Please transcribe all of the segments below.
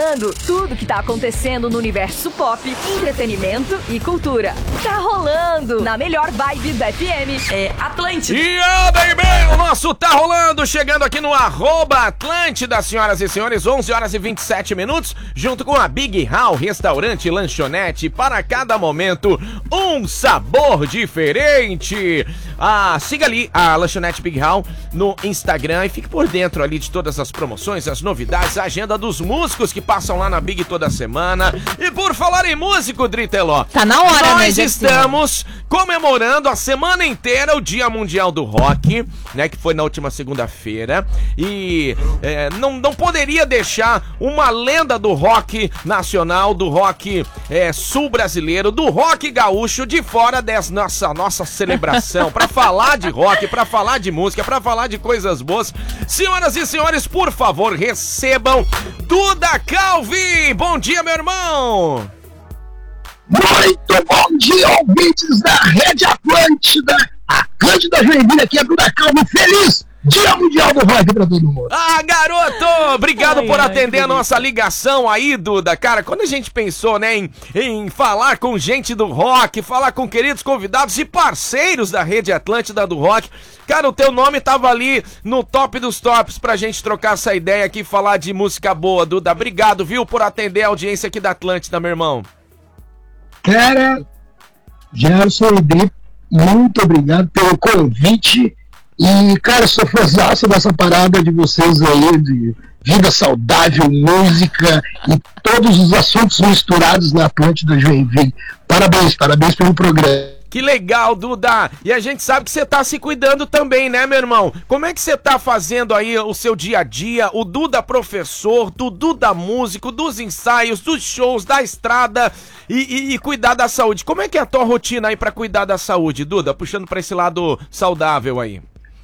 rolando tudo que tá acontecendo no universo pop, entretenimento e cultura. Tá rolando na melhor vibe da FM. É Atlântida. E baby, o nosso Tá Rolando, chegando aqui no @Atlântida, senhoras e senhores, 11h27, junto com a Big Hall, restaurante e lanchonete, para cada momento, um sabor diferente. Siga ali a lanchonete Big Hall no Instagram e fique por dentro ali de todas as promoções, as novidades, a agenda dos músicos que passam lá na Big toda semana. E por falar em músico, Driteló, tá na hora, nós estamos comemorando a semana inteira o Dia Mundial do Rock, né, que foi na última segunda-feira, e não poderia deixar uma lenda do rock nacional, do rock sul-brasileiro, do rock gaúcho de fora dessa nossa celebração, pra falar de rock, pra falar de música, pra falar de coisas boas. Senhoras e senhores, por favor, recebam Duda Calvi. Bom dia, meu irmão. Muito bom dia, ouvintes da Rede Atlântida. A Cândida Joinville aqui é Duda Calvi, feliz Dia Mundial do Rock pra todo mundo. Garoto, obrigado por atender a nossa ligação aí, Duda. Cara, quando a gente pensou, né, em falar com gente do rock, falar com queridos convidados e parceiros da Rede Atlântida do Rock, cara, o teu nome tava ali no top dos tops pra gente trocar essa ideia aqui, falar de música boa, Duda. Obrigado, viu, por atender a audiência aqui da Atlântida, meu irmão. Cara, Gerson e Dri, muito obrigado pelo convite. E, cara, sou fãzaço dessa parada de vocês aí, de vida saudável, música e todos os assuntos misturados na Atlântida Joinville. Parabéns pelo programa. Que legal, Duda! E a gente sabe que você tá se cuidando também, né, meu irmão? Como é que você tá fazendo aí o seu dia a dia, o Duda professor, do Duda músico, dos ensaios, dos shows, da estrada e cuidar da saúde? Como é que é a tua rotina aí pra cuidar da saúde, Duda? Puxando pra esse lado saudável aí.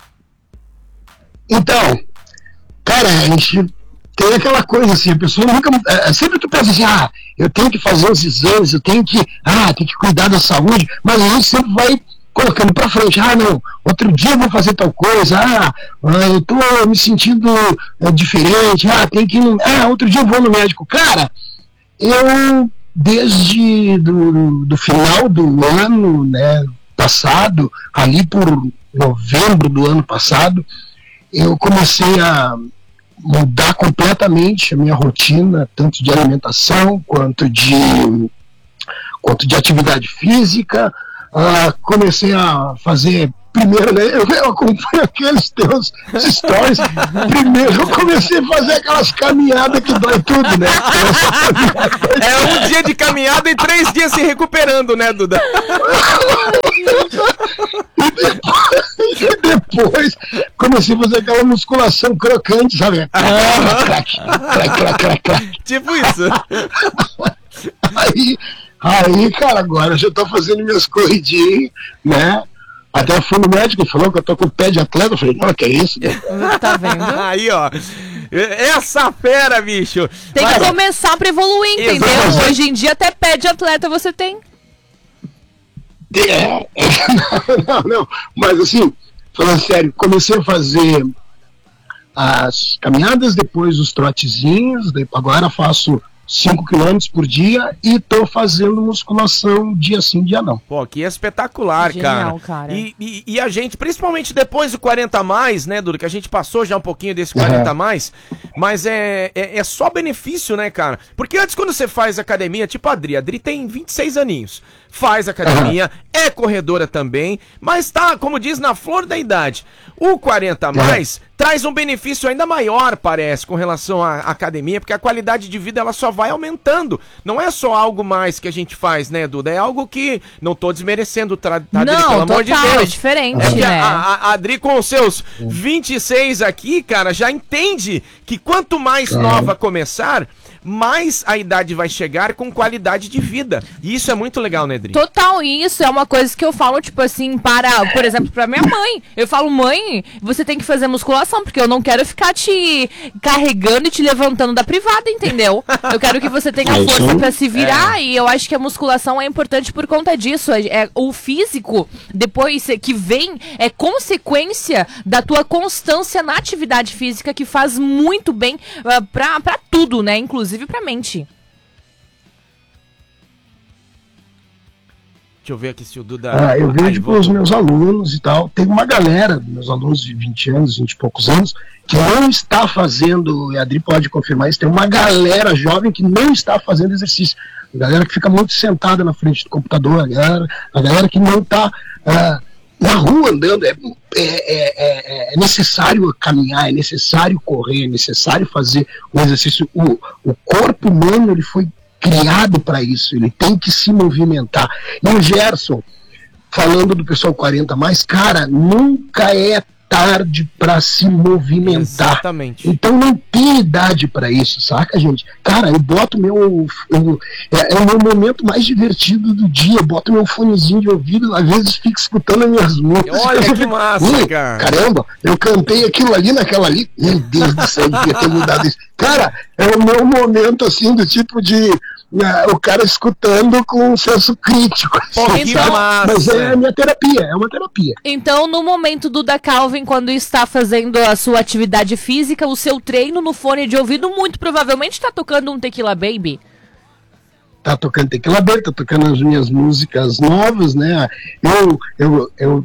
Então, cara, a gente tem aquela coisa assim, a pessoa nunca... sempre tu pensa assim, eu tenho que fazer os exames, eu tenho que cuidar da saúde, mas a gente sempre vai colocando pra frente, não, outro dia eu vou fazer tal coisa, eu tô me sentindo diferente, tem que ir outro dia eu vou no médico. Cara, eu, desde do final do ano, né, passado, ali por novembro do ano passado, eu comecei a mudar completamente a minha rotina, tanto de alimentação quanto de atividade física. Comecei a fazer, primeiro, né, eu acompanho aqueles teus stories. Primeiro eu comecei a fazer aquelas caminhadas que dói tudo, né? É um dia de caminhada e 3 dias se recuperando, né, Duda? E depois comecei a fazer aquela musculação crocante, sabe? Tipo isso. Aí, cara, agora eu já tô fazendo minhas corridinhas, né? Até fui no médico e falou que eu tô com o pé de atleta. Eu falei, não, que é isso? Tá vendo? Aí, ó. Essa fera, bicho. Tem que começar pra evoluir, entendeu? Exatamente. Hoje em dia até pé de atleta você tem. Não, mas assim, falando sério, comecei a fazer as caminhadas, depois os trotezinhos, agora faço 5 km por dia e tô fazendo musculação dia sim, dia não. Pô, que espetacular, genial, cara. E a gente, principalmente depois do 40 mais, né, Duda, que a gente passou já um pouquinho desse 40 mais, mas é só benefício, né, cara? Porque antes, quando você faz academia, tipo a Adri tem 26 aninhos, faz academia, é corredora também, mas tá, como diz, na flor da idade. O 40 mais traz um benefício ainda maior, parece, com relação à academia, porque a qualidade de vida ela só vai aumentando. Não é só algo mais que a gente faz, né, Duda? É algo que não tô desmerecendo, Adri, pelo amor de Deus. É diferente, né? A Adri com os seus 26 aqui, cara, já entende que quanto mais nova começar, mais a idade vai chegar com qualidade de vida. E isso é muito legal, né, Adri? Dri? Total, isso é uma coisa que eu falo, tipo assim, por exemplo, pra minha mãe. Eu falo, mãe, você tem que fazer musculação, porque eu não quero ficar te carregando e te levantando da privada, entendeu? Eu quero que você tenha força pra se virar, e eu acho que a musculação é importante por conta disso. O físico, depois que vem, é consequência da tua constância na atividade física, que faz muito bem pra tudo, né? Inclusive pra mente. Deixa eu ver aqui se o Duda... eu vejo com os meus alunos e tal, tem uma galera, meus alunos de 20 anos, 20 e poucos anos, que não está fazendo, e a Adri pode confirmar isso, tem uma galera jovem que não está fazendo exercício, a galera que fica muito sentada na frente do computador, a galera que não está na rua andando. É necessário caminhar, é necessário correr, é necessário fazer um exercício. O corpo humano, ele foi criado para isso, ele tem que se movimentar. E o Gerson, falando do pessoal 40 mais, cara, nunca é tarde para se movimentar. Exatamente. Então não tem idade para isso, saca, gente? Cara, eu boto é o meu momento mais divertido do dia, eu boto meu fonezinho de ouvido, às vezes fico escutando as minhas músicas. Olha que massa, cara. Caramba, eu cantei aquilo ali naquela ali, meu Deus do céu, eu devia ter mudado isso. Cara, é o meu momento, assim, do tipo de o cara escutando com um senso crítico. Que massa. Mas é a minha terapia, é uma terapia. Então, no momento do Da Calvin, quando está fazendo a sua atividade física, o seu treino no fone de ouvido, muito provavelmente está tocando um Tequila Baby. Tá tocando Tequila Baby, tá tocando as minhas músicas novas, né? Eu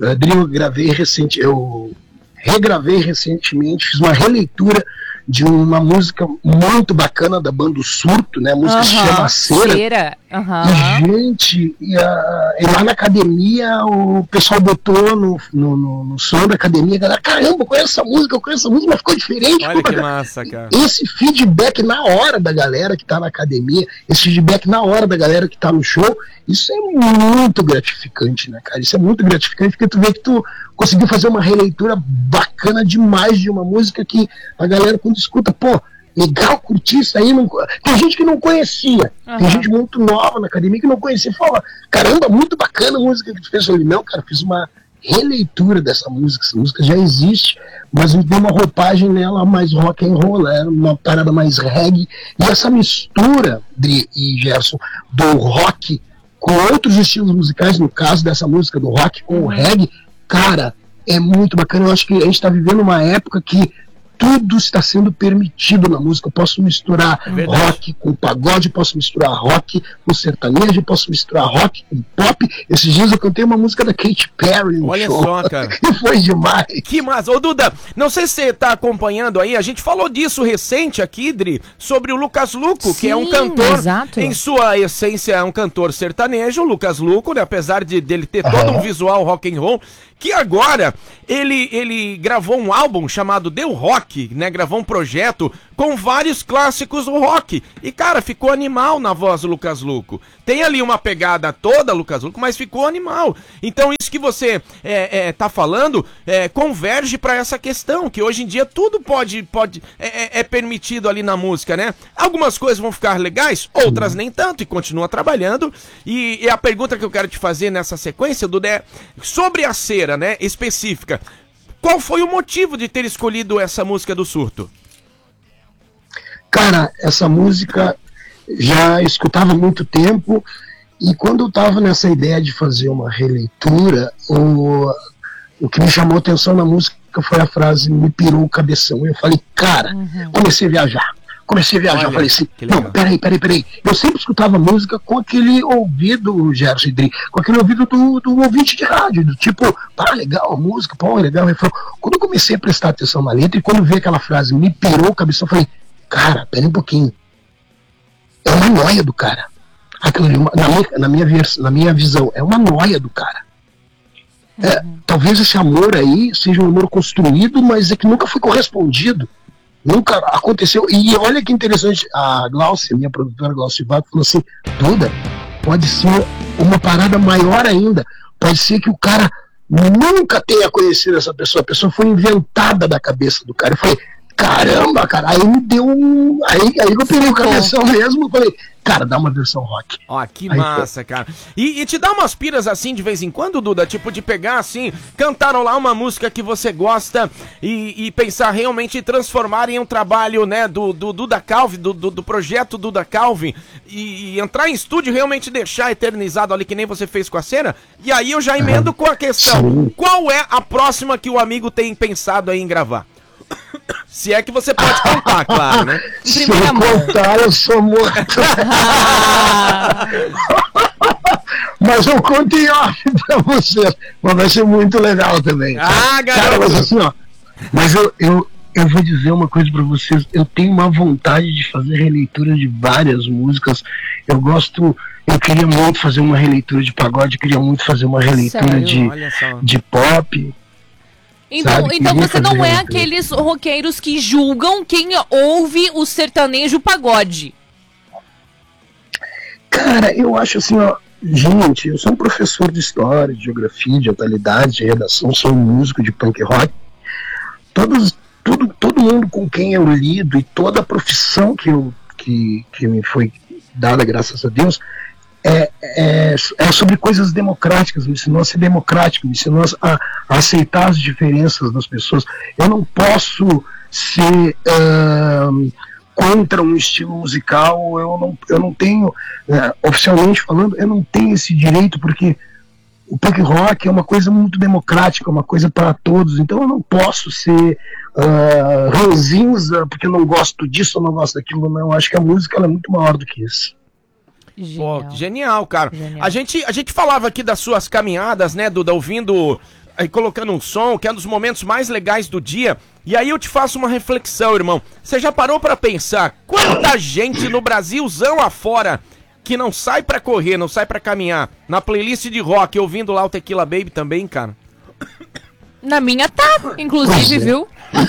regravei recentemente, fiz uma releitura de uma música muito bacana da banda O Surto, né? A música se chama Cera. E, gente, e lá na academia, o pessoal botou no som da academia, a galera, caramba, eu conheço essa música, mas ficou diferente. Olha que massa, cara. Esse feedback na hora da galera que tá na academia, esse feedback na hora da galera que tá no show, isso é muito gratificante, né, cara? Isso é muito gratificante, porque tu vê que tu conseguiu fazer uma releitura bacana demais de uma música que a galera, quando escuta, pô, legal, curti isso aí. Tem gente que não conhecia, tem gente muito nova na academia que não conhecia, fala, caramba, muito bacana a música que tu fez. Eu falei, não, cara, fiz uma releitura dessa música, essa música já existe, mas me deu uma roupagem nela mais rock and roll, era uma parada mais reggae, e essa mistura e Gerson, do rock com outros estilos musicais, no caso dessa música do rock com o reggae, cara, é muito bacana. Eu acho que a gente está vivendo uma época que tudo está sendo permitido na música. Eu posso misturar rock com pagode, posso misturar rock com sertanejo, posso misturar rock com pop. Esses dias eu cantei uma música da Katy Perry no Olha show. só, cara. E foi demais. Que massa. Ô, Duda, não sei se você tá acompanhando aí, a gente falou disso recente aqui, Dri, sobre o Lucas Luco, que é um cantor, em sua essência é um cantor sertanejo, o Lucas Luco, né, apesar dele ter todo um visual rock and roll, que agora ele gravou um álbum chamado Deu Rock, né? Gravou um projeto com vários clássicos do rock. E, cara, ficou animal na voz do Lucas Luco. Tem ali uma pegada toda, Lucas Luco, mas ficou animal. Então, isso que você tá falando converge para essa questão, que hoje em dia tudo é permitido ali na música, né? Algumas coisas vão ficar legais, outras nem tanto, e continua trabalhando. E a pergunta que eu quero te fazer nessa sequência, Duda, é sobre a cera, né, específica. Qual foi o motivo de ter escolhido essa música do Surto? Cara, essa música já escutava há muito tempo, e quando eu estava nessa ideia de fazer uma releitura, o que me chamou a atenção na música foi a frase "me pirou o cabeção". Eu falei, cara, comecei a viajar. Olha, falei assim, não, peraí. Eu sempre escutava música com aquele ouvido, Gerson e Dri, com aquele ouvido do ouvinte de rádio, do tipo, legal a música, legal o refrão. Quando eu comecei a prestar atenção na letra, e quando vi aquela frase, "me pirou o cabeção", eu falei, cara, peraí um pouquinho. É uma noia do cara. Aquilo ali, na minha visão, é uma noia do cara. Talvez esse amor aí seja um amor construído, mas é que nunca foi correspondido. Nunca aconteceu. E olha que interessante, a Glaucia, minha produtora Glaucia Vaco, falou assim, Duda, pode ser uma parada maior ainda. Pode ser que o cara nunca tenha conhecido essa pessoa. A pessoa foi inventada da cabeça do cara. Eu falei, caramba, cara, aí me deu aí eu peguei o cabeção mesmo, falei, cara, dá uma versão rock. Ó, que aí massa, cara. E te dá umas piras assim de vez em quando, Duda? Tipo, de pegar assim, cantarolar uma música que você gosta e pensar realmente em transformar em um trabalho, né, do Duda Calvi, do projeto Duda Calvi, e entrar em estúdio e realmente deixar eternizado ali, que nem você fez com a cena. E aí eu já emendo com a questão, sim. Qual é a próxima que o amigo tem pensado aí em gravar? Se é que você pode contar, claro, né? Se eu contar, eu sou morto. Mas eu conto em off pra vocês. Mas vai ser muito legal também. Ah, garoto! Cara, mas assim, ó. Mas eu vou dizer uma coisa pra vocês. Eu tenho uma vontade de fazer releitura de várias músicas. Eu queria muito fazer uma releitura de pagode, queria muito fazer uma releitura de pop. Então Sabe, você não é aqueles roqueiros que julgam quem ouve o sertanejo pagode. Cara, eu acho assim, ó, gente, eu sou um professor de história, de geografia, de atualidade, de redação, sou um músico de punk rock. Todo mundo com quem eu lido e toda a profissão que me foi dada, graças a Deus, é sobre coisas democráticas, me ensinou a ser democrático, me ensinou a aceitar as diferenças das pessoas. Eu não posso ser contra um estilo musical, eu não tenho, oficialmente falando, eu não tenho esse direito, porque o punk rock é uma coisa muito democrática, uma coisa para todos, então eu não posso ser ranzinza porque eu não gosto disso ou não gosto daquilo, não. Eu acho que a música ela é muito maior do que isso. Pô, genial, cara. Genial. A gente falava aqui das suas caminhadas, né, Duda, ouvindo e colocando um som, que é um dos momentos mais legais do dia. E aí eu te faço uma reflexão, irmão. Você já parou pra pensar quanta gente no Brasilzão afora que não sai pra correr, não sai pra caminhar, na playlist de rock, ouvindo lá o Tequila Baby também, cara? Na minha tá, inclusive, viu?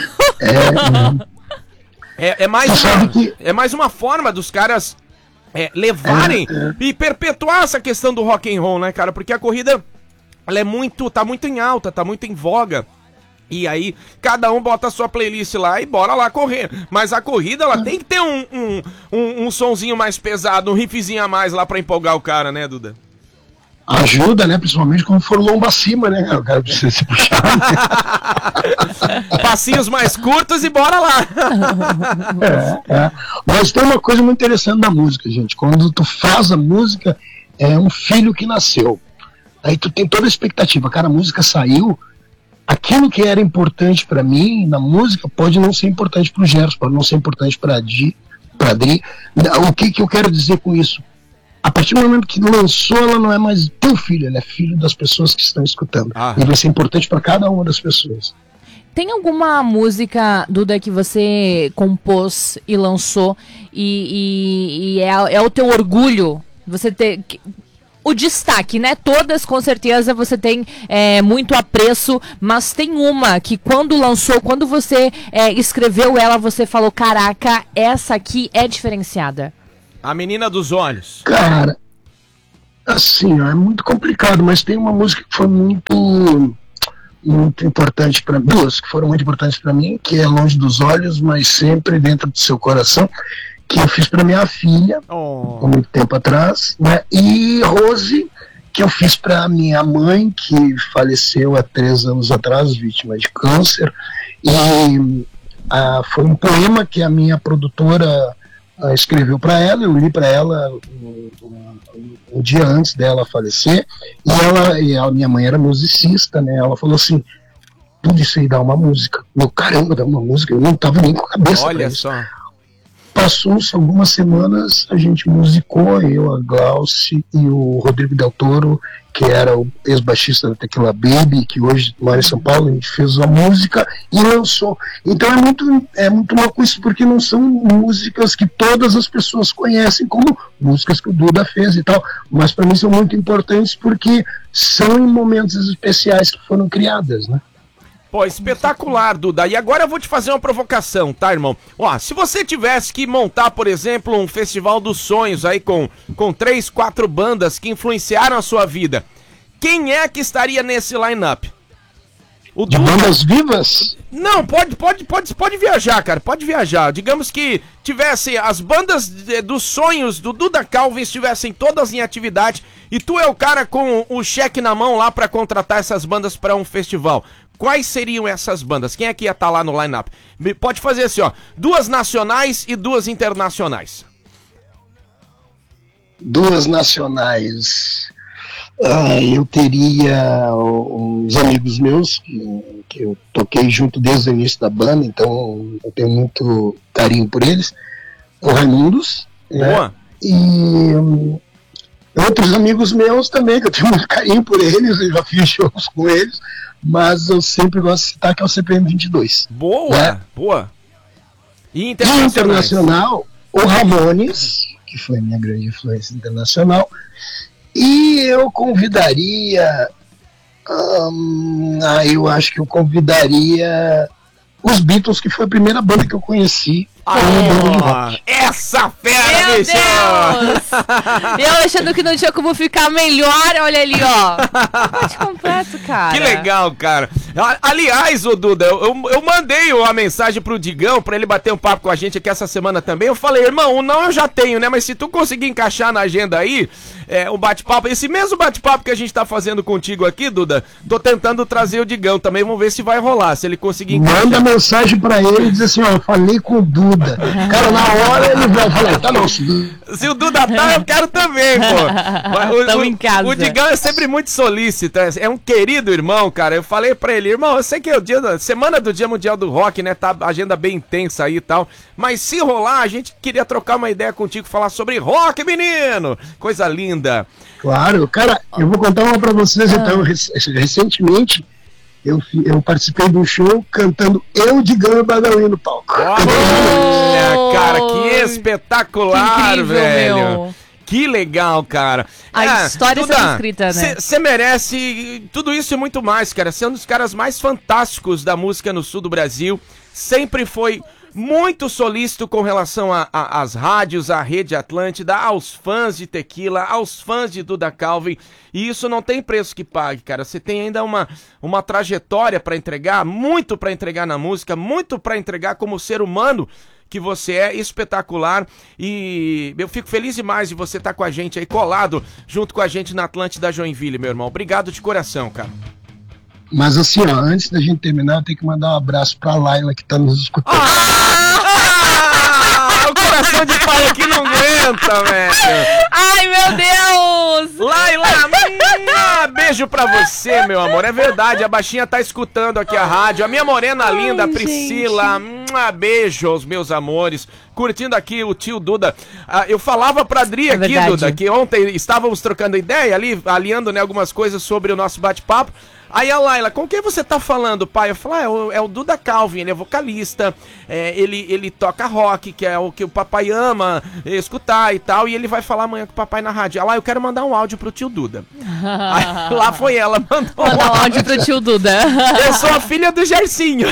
É mais uma forma dos caras levarem e perpetuar essa questão do rock and roll, né, cara? Porque a corrida, ela tá muito em alta, tá muito em voga. E aí, cada um bota a sua playlist lá e bora lá correr. Mas a corrida, ela tem que ter um sonzinho mais pesado, um riffzinho a mais lá pra empolgar o cara, né, Duda? Ajuda, né? Principalmente quando for lomba acima, né? O cara precisa se puxar. Passinhos mais curtos e bora lá. Mas tem uma coisa muito interessante da música, gente. Quando tu faz a música, é um filho que nasceu. Aí tu tem toda a expectativa. Cara, a música saiu. Aquilo que era importante pra mim na música pode não ser importante pro Gerson, pode não ser importante pra Adri. O que eu quero dizer com isso? A partir do momento que lançou, ela não é mais teu filho, ela é filho das pessoas que estão escutando. E vai ser importante para cada uma das pessoas. Tem alguma música, Duda, que você compôs e lançou e é o teu orgulho? Você ter o destaque, né? Todas, com certeza, você tem muito apreço, mas tem uma que quando lançou, quando você escreveu ela, você falou, caraca, essa aqui é diferenciada. A Menina dos Olhos. Cara, assim, é muito complicado, mas tem uma música que foi muito importante para mim, duas que foram muito importantes para mim, que é Longe dos Olhos, mas sempre dentro do seu coração, que eu fiz para minha filha, há muito tempo atrás, né? E Rose, que eu fiz para minha mãe, que faleceu há 3 anos atrás, vítima de câncer, e foi um poema que a minha produtora escreveu para ela, eu li para ela um dia antes dela falecer, e a minha mãe era musicista, né? Ela falou assim, tudo isso aí dá uma música. Meu, caramba, dá uma música, eu não tava nem com a cabeça. Olha só. Passou-se algumas semanas, a gente musicou, eu, a Glauci e o Rodrigo Del Toro, que era o ex-baixista da Tequila Baby, que hoje mora em São Paulo, a gente fez a música e lançou. Então é muito louco isso, porque não são músicas que todas as pessoas conhecem, como músicas que o Duda fez e tal, mas para mim são muito importantes porque são em momentos especiais que foram criadas, né? Pô, espetacular, Duda. E agora eu vou te fazer uma provocação, tá, irmão? Ó, se você tivesse que montar, por exemplo, um festival dos sonhos aí com 3, 4 bandas que influenciaram a sua vida, quem é que estaria nesse line-up? O De Duda... bandas vivas? Não, pode viajar, cara, pode viajar. Digamos que tivesse as bandas dos sonhos do Duda Calvin estivessem todas em atividade e tu é o cara com o cheque na mão lá pra contratar essas bandas pra um festival. Quais seriam essas bandas? Quem é que ia estar lá no line-up? Pode fazer assim, ó, 2 nacionais e 2 internacionais. 2 nacionais. Eu teria uns amigos meus que eu toquei junto desde o início da banda, então eu tenho muito carinho por eles. O Raimundos, Boa. Né? E outros amigos meus também, que eu tenho muito carinho por eles, eu já fiz shows com eles, mas eu sempre gosto de citar que é o CPM 22. Boa, né? Boa. E E internacional, o Ramones, que foi a minha grande influência internacional. E eu convidaria. Eu acho que eu convidaria os Beatles, que foi a primeira banda que eu conheci. Essa fera, Meu bicho! Deus! Eu achando que não tinha como ficar melhor, olha ali, ó. Pacote completo, cara. Que legal, cara. Aliás, ô Duda, eu mandei uma mensagem pro Digão pra ele bater um papo com a gente aqui essa semana também. Eu falei, irmão, o não eu já tenho, né? Mas se tu conseguir encaixar na agenda aí, um bate-papo, esse mesmo bate-papo que a gente tá fazendo contigo aqui, Duda, tô tentando trazer o Digão também, vamos ver se vai rolar, se ele conseguir encaixar. Manda mensagem pra ele e diz assim, ó, eu falei com o Duda. Cara, na hora ele vai falar, tá não, se o Duda tá, eu quero também, pô. Tamo em casa. O Digão é sempre muito solícito, é um querido irmão, cara. Eu falei pra ele, irmão, eu sei que é semana do Dia Mundial do Rock, né? Tá a agenda bem intensa aí e tal. Mas se rolar, a gente queria trocar uma ideia contigo, falar sobre rock, menino. Coisa linda. Claro, cara, eu vou contar uma pra vocês, então, recentemente eu participei de um show cantando Eu, Digão e Badawi no palco. Olha, cara, que espetacular, que incrível, velho. meu. Que legal, cara. A história Duda, sendo escrita, né? Você merece tudo isso e muito mais, cara. Você é um dos caras mais fantásticos da música no sul do Brasil. Sempre foi muito solícito com relação às rádios, à Rede Atlântida, aos fãs de Tequila, aos fãs de Duda Calvin. E isso não tem preço que pague, cara. Você tem ainda uma trajetória pra entregar, muito pra entregar na música, muito pra entregar como ser humano que você é, espetacular, e eu fico feliz demais de você estar com a gente aí, colado, junto com a gente na Atlântida Joinville, meu irmão. Obrigado de coração, cara. Mas assim, ó, antes da gente terminar, eu tenho que mandar um abraço pra Laila, que tá nos escutando. O coração de pai aqui não aguenta, velho. Ai, meu Deus! Laila, beijo pra você, meu amor. É verdade, a baixinha tá escutando aqui a rádio. A minha morena linda, Priscila. Beijo aos meus amores. Curtindo aqui o tio Duda. Eu falava pra Adri aqui, verdade. Duda, que ontem estávamos trocando ideia ali, alinhando, né, algumas coisas sobre o nosso bate-papo. Aí a Laila, com quem você tá falando, pai? Eu falo, é o Duda Calvin, ele é vocalista, ele toca rock, que é o que o papai ama escutar e tal, e ele vai falar amanhã com o papai na rádio. Lá, eu quero mandar um áudio pro tio Duda. Aí, lá foi ela, mandou Manda um áudio pro tio Duda. Eu sou a filha do Gersinho.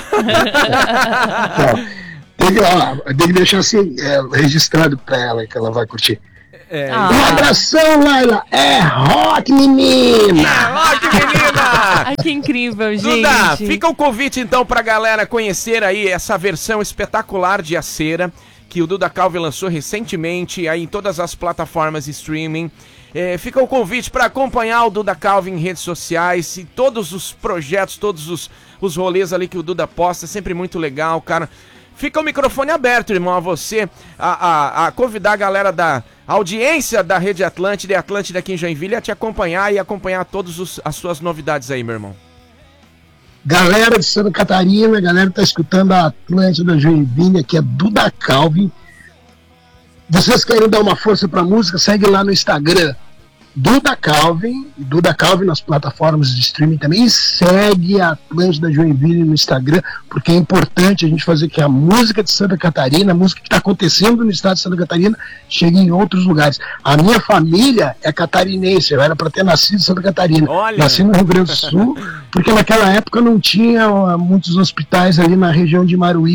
Tem que deixar assim, registrado pra ela, que ela vai curtir. Um Ah. abração, Laila. É rock, menina! Rock, menina! Ai, que incrível, gente. Duda, fica o convite então pra galera conhecer aí essa versão espetacular de A Cera, que o Duda Calvin lançou recentemente aí em todas as plataformas de streaming. Fica o convite para acompanhar o Duda Calvin em redes sociais e todos os projetos, todos os rolês ali que o Duda posta, sempre muito legal, cara. Fica o microfone aberto, irmão, a você, a convidar a galera da audiência da Rede Atlântida e Atlântida aqui em Joinville a te acompanhar e acompanhar todas as suas novidades aí, meu irmão. Galera de Santa Catarina, galera que tá escutando a Atlântida Joinville, aqui é Duda Calvin. Vocês querem dar uma força pra música? Segue lá no Instagram, Duda Calvin nas plataformas de streaming também, e segue a Atlântida Joinville no Instagram, porque é importante a gente fazer que a música de Santa Catarina, a música que está acontecendo no estado de Santa Catarina, chegue em outros lugares. A minha família é catarinense, eu era para ter nascido em Santa Catarina. Olha. Nasci no Rio Grande do Sul, porque naquela época não tinha muitos hospitais ali na região de Maruí.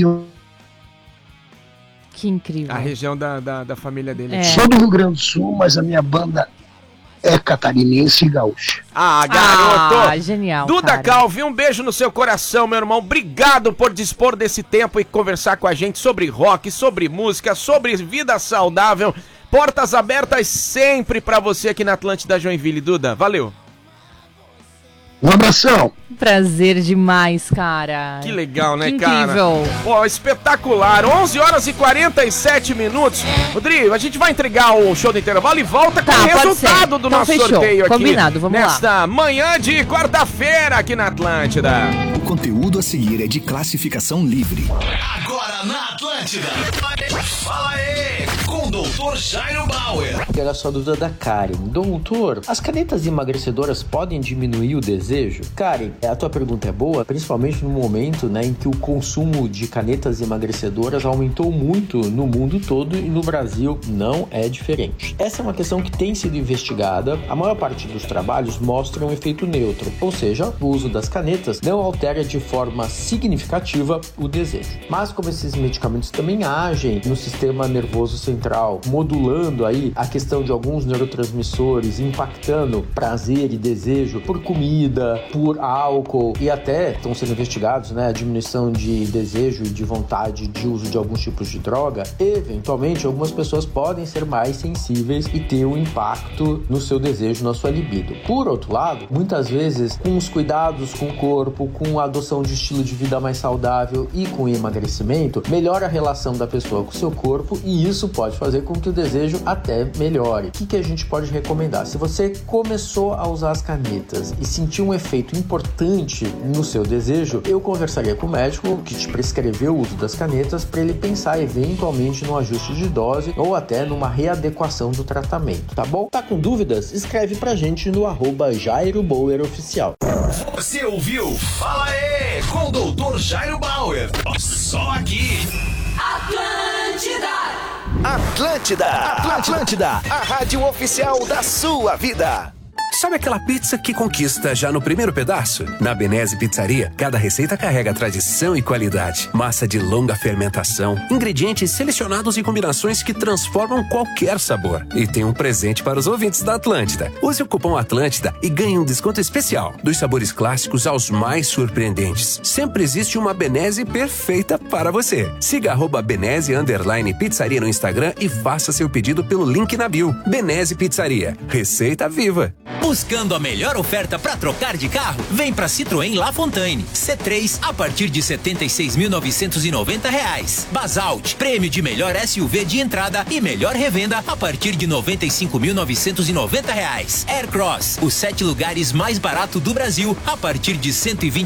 Que incrível. A região da família dele. É. Sou do Rio Grande do Sul, mas a minha banda é catarinense e gaúcha. Ah, garoto! Ah, genial, Duda cara. Calvi, um beijo no seu coração, meu irmão. Obrigado por dispor desse tempo e conversar com a gente sobre rock, sobre música, sobre vida saudável. Portas abertas sempre pra você aqui na Atlântida Joinville, Duda. Valeu. Um abração. Prazer demais, cara. Que legal, né, Que cara? incrível. Pô, espetacular. 11 horas e 47 minutos. Rodrigo, a gente vai entregar o show do intervalo e volta com o Tá, pode resultado ser. do Então nosso fechou. sorteio aqui. Combinado, vamos lá. Nesta manhã de quarta-feira aqui na Atlântida. O conteúdo a seguir é de classificação livre. Agora na Atlântida. Fala aí, com o Dr. Jairo Bauer. Era só a dúvida da Karen. Doutor, as canetas emagrecedoras podem diminuir o desejo? Karen, a tua pergunta é boa, principalmente no momento, né, em que o consumo de canetas emagrecedoras aumentou muito no mundo todo e no Brasil não é diferente. Essa é uma questão que tem sido investigada. A maior parte dos trabalhos mostra um efeito neutro, ou seja, o uso das canetas não altera de forma significativa o desejo. Mas como esses medicamentos também agem no sistema nervoso central, modulando aí a questão de alguns neurotransmissores, impactando prazer e desejo por comida, por álcool, e até estão sendo investigados, né, a diminuição de desejo e de vontade de uso de alguns tipos de droga, eventualmente algumas pessoas podem ser mais sensíveis e ter um impacto no seu desejo, na sua libido. Por outro lado, muitas vezes com os cuidados com o corpo, com a adoção de estilo de vida mais saudável e com o emagrecimento, melhora a relação da pessoa com o seu corpo e isso pode fazer com que o desejo até melhore. O que a gente pode recomendar? Se você começou a usar as canetas e sentiu um efeito importante no seu desejo, eu conversaria com o médico que te prescreveu o uso das canetas para ele pensar eventualmente no ajuste de dose ou até numa readequação do tratamento, tá bom? Tá com dúvidas? Escreve pra gente no @JairoBauerOficial. Você ouviu? Fala aí, com o Dr. Jairo Bauer. Só aqui. Atlântida, a rádio oficial da sua vida. Sabe aquela pizza que conquista já no primeiro pedaço? Na Benese Pizzaria, cada receita carrega tradição e qualidade. Massa de longa fermentação, ingredientes selecionados e combinações que transformam qualquer sabor. E tem um presente para os ouvintes da Atlântida. Use o cupom Atlântida e ganhe um desconto especial. Dos sabores clássicos aos mais surpreendentes. Sempre existe uma Benese perfeita para você. Siga @Benese_Pizzaria no Instagram e faça seu pedido pelo link na bio. Benese Pizzaria. Receita viva. Buscando a melhor oferta para trocar de carro? Vem para Citroën La Fontaine. C3 a partir de R$ 76.990. Basalt, prêmio de melhor SUV de entrada e melhor revenda a partir de R$ 95.990. Aircross, os 7 lugares mais barato do Brasil a partir de R$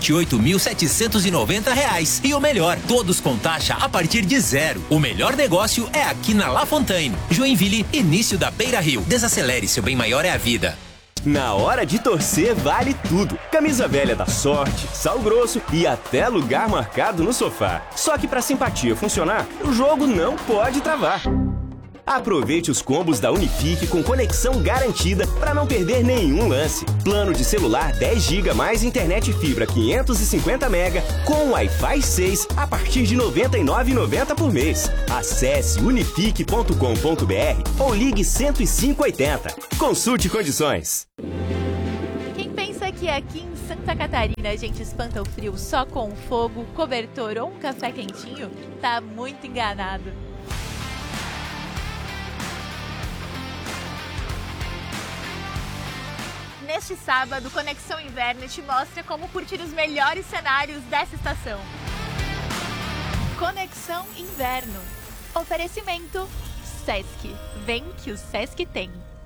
128.790. E o melhor, todos com taxa a partir de zero. O melhor negócio é aqui na La Fontaine. Joinville, início da Beira Rio. Desacelere, seu bem maior é a vida. Na hora de torcer vale tudo. Camisa velha da Sorte, sal grosso e até lugar marcado no sofá. Só que pra simpatia funcionar, o jogo não pode travar. Aproveite os combos da Unifique com conexão garantida para não perder nenhum lance. Plano de celular 10 GB mais internet fibra 550 MB com Wi-Fi 6 a partir de R$ 99,90 por mês. Acesse unifique.com.br ou ligue 10580. Consulte condições. Quem pensa que aqui em Santa Catarina a gente espanta o frio só com fogo, cobertor ou um café quentinho, tá muito enganado. Neste sábado, Conexão Inverno te mostra como curtir os melhores cenários dessa estação. Conexão Inverno. Oferecimento Sesc. Vem que o Sesc tem.